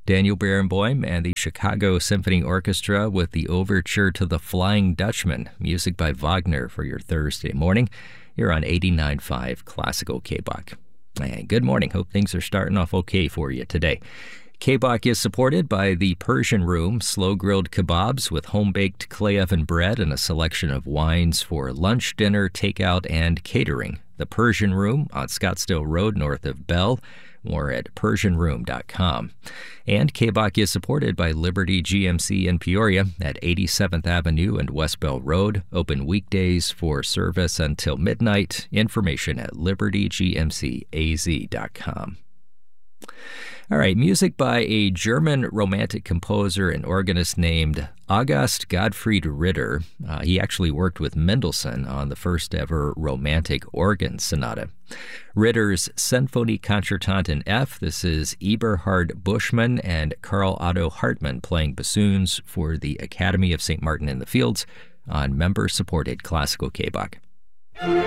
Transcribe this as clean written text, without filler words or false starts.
Daniel Barenboim and the Chicago Symphony Orchestra with the Overture to the Flying Dutchman, music by Wagner for your Thursday morning here on 89.5 Classical KBOK. And good morning. Hope things are starting off okay for you today. KBOK is supported by the Persian Room, slow-grilled kebabs with home-baked clay oven bread and a selection of wines for lunch, dinner, takeout, and catering. The Persian Room on Scottsdale Road north of Bell. More at PersianRoom.com. And KBOK is supported by Liberty GMC in Peoria at 87th Avenue and West Bell Road. Open weekdays for service until midnight. Information at LibertyGMCAZ.com. All right, music by a German romantic composer and organist named August Gottfried Ritter. He actually worked with Mendelssohn on the first ever romantic organ sonata. Ritter's Sinfonie Concertante in F. This is Eberhard Buschmann and Karl Otto Hartmann playing bassoons for the Academy of St. Martin in the Fields on member-supported Classical KBOK.